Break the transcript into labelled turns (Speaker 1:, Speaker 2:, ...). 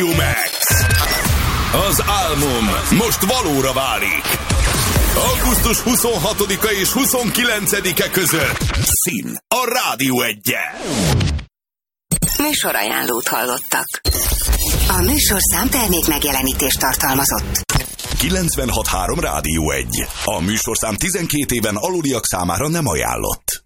Speaker 1: Max. Az álmom most valóra válik. Augusztus 26-a és 29-e között szín a Rádió 1-en.
Speaker 2: Műsorajánlót hallottak. A műsorszám termék megjelenítést tartalmazott.
Speaker 1: 96.3 Rádió 1. A műsorszám 12 éven aluliak számára nem ajánlott.